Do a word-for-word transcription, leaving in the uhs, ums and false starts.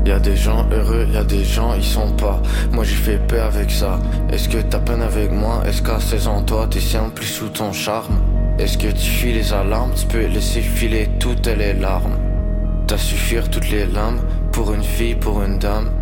Y'a des gens heureux, y'a des gens ils sont pas. Moi j'ai fait paix avec ça. Est-ce que t'as peine avec moi? Est-ce qu'à seize ans toi t'es simple sous ton charme? Est-ce que tu fuis les alarmes? Tu peux laisser filer toutes les larmes. T'as su fuir toutes les lames. Pour une fille, pour une dame.